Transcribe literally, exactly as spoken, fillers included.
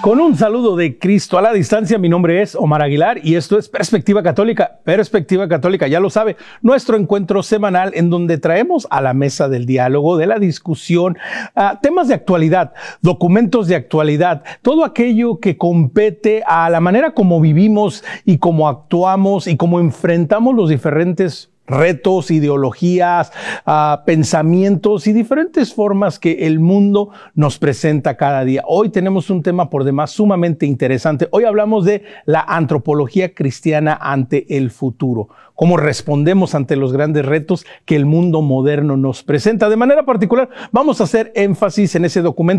Con un saludo de Cristo a la distancia, mi nombre es Omar Aguilar y esto es Perspectiva Católica. Perspectiva Católica, ya lo sabe, nuestro encuentro semanal en donde traemos a la mesa del diálogo, de la discusión, uh, temas de actualidad, documentos de actualidad, todo aquello que compete a la manera como vivimos y cómo actuamos y cómo enfrentamos los diferentes retos, ideologías, uh, pensamientos y diferentes formas que el mundo nos presenta cada día. Hoy tenemos un tema por demás sumamente interesante. Hoy hablamos de la antropología cristiana ante el futuro. Cómo respondemos ante los grandes retos que el mundo moderno nos presenta. De manera particular, vamos a hacer énfasis en ese documento